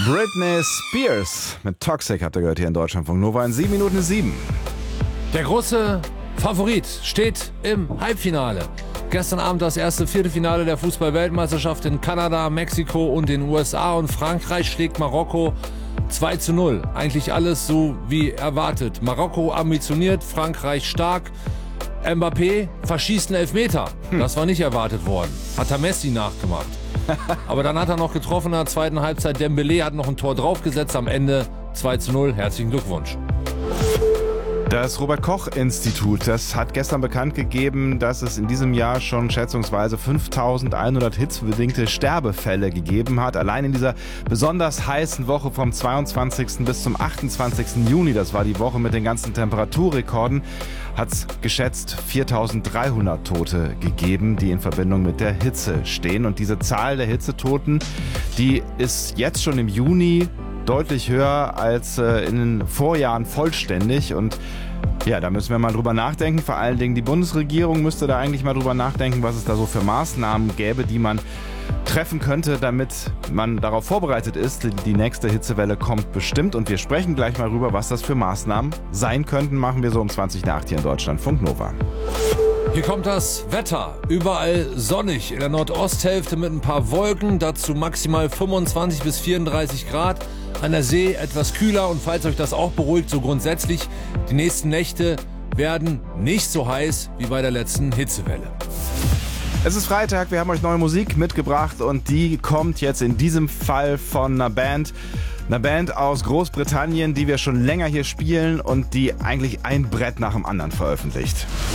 Britney Spears mit Toxic habt ihr gehört hier in Deutschlandfunk Nova in 7 Minuten 7. Der große Favorit steht im Halbfinale. Gestern Abend das erste Viertelfinale der Fußball-Weltmeisterschaft in Kanada, Mexiko und den USA, und Frankreich schlägt Marokko 2:0. Eigentlich alles so wie erwartet. Marokko ambitioniert, Frankreich stark. Mbappé verschießt einen Elfmeter. Das war nicht erwartet worden. Hat er Messi nachgemacht. Aber dann hat er noch getroffen in der zweiten Halbzeit. Dembélé hat noch ein Tor draufgesetzt. Am Ende 2:0. Herzlichen Glückwunsch. Das Robert-Koch-Institut, das hat gestern bekannt gegeben, dass es in diesem Jahr schon schätzungsweise 5.100 hitzebedingte Sterbefälle gegeben hat. Allein in dieser besonders heißen Woche vom 22. bis zum 28. Juni, das war die Woche mit den ganzen Temperaturrekorden, hat es geschätzt 4.300 Tote gegeben, die in Verbindung mit der Hitze stehen. Und diese Zahl der Hitzetoten, die ist jetzt schon im Juni deutlich höher als in den Vorjahren vollständig. Und ja, da müssen wir mal drüber nachdenken. Vor allen Dingen die Bundesregierung müsste da eigentlich mal drüber nachdenken, was es da so für Maßnahmen gäbe, die man treffen könnte, damit man darauf vorbereitet ist. Die nächste Hitzewelle kommt bestimmt, und wir sprechen gleich mal drüber, was das für Maßnahmen sein könnten. Machen wir so um 20 nach 8 hier in Deutschlandfunk Nova. Hier kommt das Wetter. Überall sonnig. In der Nordosthälfte mit ein paar Wolken. Dazu maximal 25 bis 34 Grad. An der See etwas kühler, und falls euch das auch beruhigt, so grundsätzlich, die nächsten Nächte werden nicht so heiß wie bei der letzten Hitzewelle. Es ist Freitag, wir haben euch neue Musik mitgebracht, und die kommt jetzt in diesem Fall von einer Band aus Großbritannien, die wir schon länger hier spielen und die eigentlich ein Brett nach dem anderen veröffentlicht.